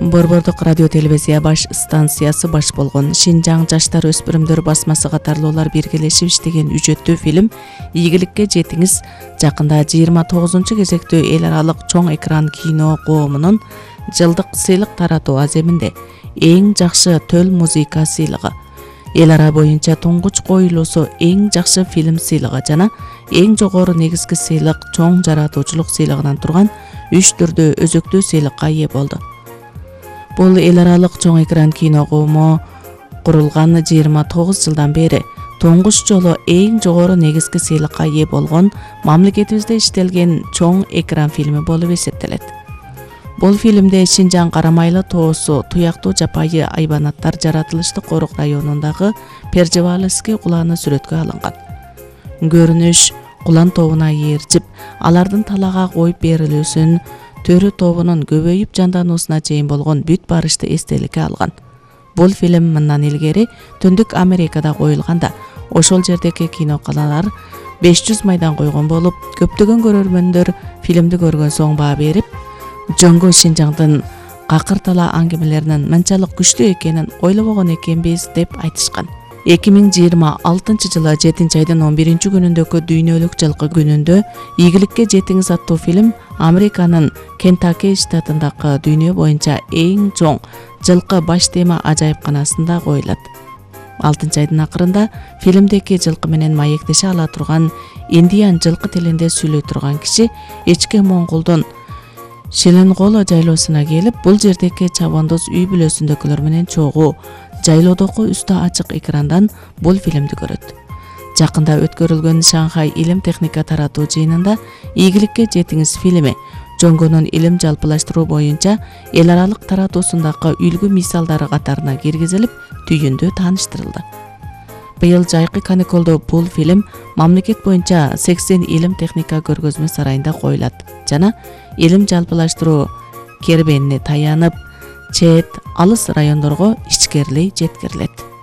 Борбордук радио телевизия баш станциясы баш болгон Шинжаң жаштар өспүрүмдөр басмасы катарлуулар биргелешип иштеген үжөттүү фильм «Ийгиликке жетиңиз» жакында 29 кезектүү эл аралык чоң экран кино коомунун жылдык сыйлык таратуу аземинде эң жакшы төл музыка сыйлыгы, эл ара боюнча туңгуч коюлуусу эң жакшы фильм сыйлыгы жана эң жогору негизги сыйлык чоң жаратуучулук сыйлыгынан турган 3 түрдүү өзөктүү сыйлыкка ээ болду. Бул эл аралык чоң экран кино коому курулган 29 жылдан бери туңгуч жолу эң жогору негизги сыйлыкка ээ болгон мамлекетибизде иштелген чоң экран фильми болуп эсептелет. Бул фильмде Шинжаң Карамайлы тоосу туяктуу жапайы айбанаттар жаратылышты корук районундагы Пержеваловский куланы сүрөткө алынган. Көрүнүш кулан тобуна ээрчип, алардын талага коюп берилүүсүн, төрү тобунун көбөйүп жандануусуна чейин болгон бүт барышты эстеликке алган. Бул фильм мындан илгери Түндүк Америкада коюлганда, ошол жердеги киноканалар 500 майдан койгон болуп, көптөгөн көрөрмөндөр фильмди көргөн соң баа берип, Жоңго Шинжаңдын какыртала аңгемелеринин мынчалык күчтүү экенин ойлобогон экенбиз деп айтышкан. 2026 жылы 7 айдын 11 күнүндөгү дүйнөлүк жылкы күнүндө «Ийгиликке жетиңиз» аттуу фильм Американын Кентаки штатындагы дүйнө боюнча эң чоң жылкы баш тема ажайыпканасында коюлат. 6 айдын акырында фильмдеги жылкы менен маектеше ала турган индиан жылкы тилинде сүйлөй турган киши Эчке Монголдун Шеленголо жайлоосуна келип, бул жердеги чабандоз үй бүлөсүндөгүлөр менен чогуу жайлоодогу үстү ачык экрандан бул фильмди көрөт. Жакында өткөрүлгөн Шанхай илим техника таратуу жыйынында «Ийгиликке жетиңиз» фильми Жоңгонун илим жалпылаштыруу боюнча эл аралык таратуусундагы үлгү мисалдары катарына киргизилип, түйүндө тааныштырылды. Быйыл жайкы каникулдо бул фильм мамлекет боюнча 80 илим техника көргөзмө сарайында коюлат жана илим жалпылаштыруу кербенине таянып, чет, алыс райондорго ичкерилей жеткирилет.